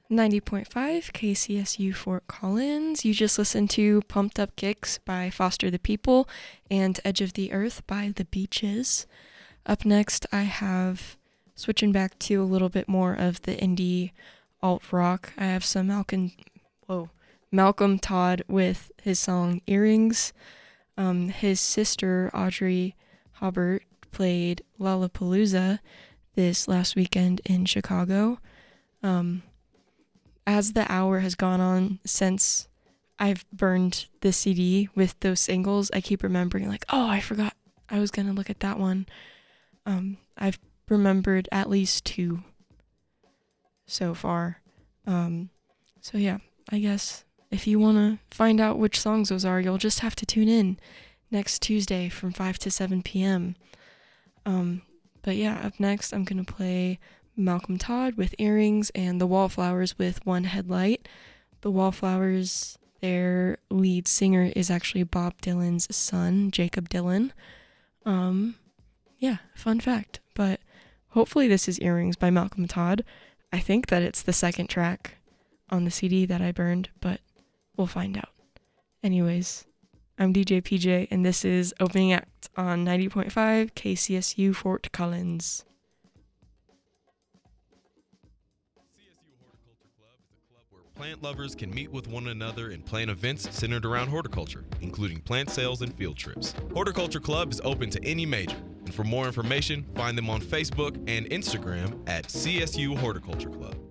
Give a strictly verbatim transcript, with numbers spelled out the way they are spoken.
ninety point five K C S U Fort Collins. You just listened to Pumped Up Kicks by Foster the People and Edge of the Earth by The Beaches. Up next, I have, switching back to a little bit more of the indie alt rock, I have some Malcolm, whoa, Malcolm Todd with his song Earrings. Um, his sister, Audrey Hobart, played Lollapalooza this last weekend in Chicago. Um, as the hour has gone on since I've burned the C D with those singles, I keep remembering, like, oh, I forgot I was going to look at that one. Um, I've remembered at least two so far. Um, so yeah, I guess if you want to find out which songs those are, you'll just have to tune in next Tuesday from five to seven p.m. Um, but yeah, up next, I'm going to play Malcolm Todd with Earrings and The Wallflowers with One Headlight. The Wallflowers, their lead singer is actually Bob Dylan's son, Jacob Dylan. Um, yeah, fun fact. But hopefully this is Earrings by Malcolm Todd. I think that it's the second track on the C D that I burned, but we'll find out. Anyways, I'm D J P J, and this is Opening Act on ninety point five K C S U Fort Collins. C S U Horticulture Club is a club where plant lovers can meet with one another and plan events centered around horticulture, including plant sales and field trips. Horticulture Club is open to any major, and for more information, find them on Facebook and Instagram at C S U Horticulture Club.